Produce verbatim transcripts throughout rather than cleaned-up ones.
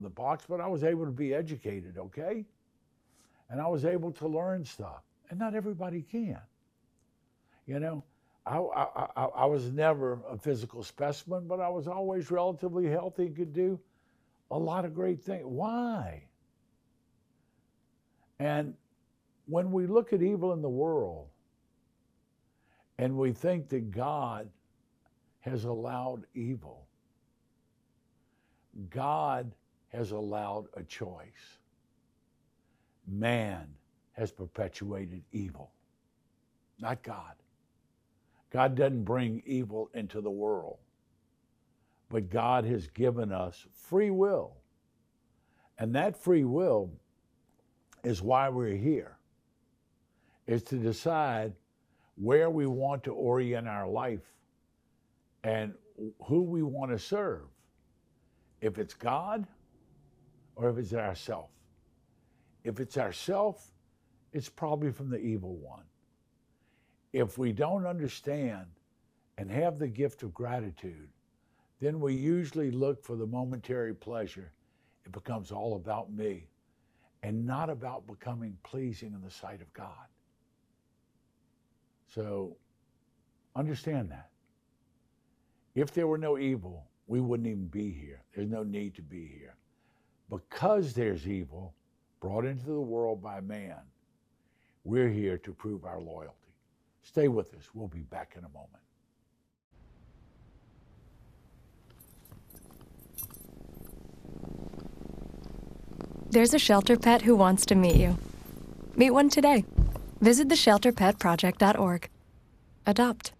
the box, but I was able to be educated, okay? And I was able to learn stuff. And not everybody can. You know, I, I, I, I was never a physical specimen, but I was always relatively healthy and could do a lot of great things. Why? And when we look at evil in the world and we think that God has allowed evil, God has allowed a choice. Man has perpetuated evil, not God. God doesn't bring evil into the world, but God has given us free will. And that free will is why we're here, is to decide where we want to orient our life and who we want to serve, if it's God or if it's ourself. If it's ourself, it's probably from the evil one. If we don't understand and have the gift of gratitude, then we usually look for the momentary pleasure. It becomes all about me and not about becoming pleasing in the sight of God. So understand that. If there were no evil, we wouldn't even be here. There's no need to be here. Because there's evil brought into the world by man, we're here to prove our loyalty. Stay with us. We'll be back in a moment. There's a shelter pet who wants to meet you. Meet one today. Visit the shelter pet project dot org. Adopt.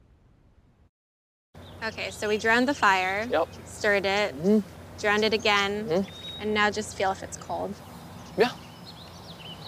Okay, so we drowned the fire, Yep. stirred it, Mm-hmm. drowned it again, Mm-hmm. and now just feel if it's cold. Yeah.